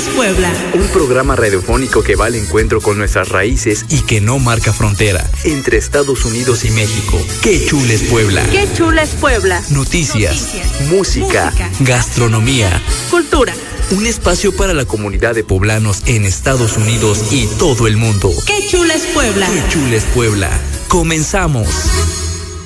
Chules Puebla. Un programa radiofónico que va al encuentro con nuestras raíces y que no marca frontera entre Estados Unidos y México. ¡Qué chules Puebla! ¡Qué chules Puebla! Noticias, música, gastronomía, cultura. Un espacio para la comunidad de poblanos en Estados Unidos y todo el mundo. ¡Qué chules Puebla! ¡Qué chules Puebla! ¡Comenzamos!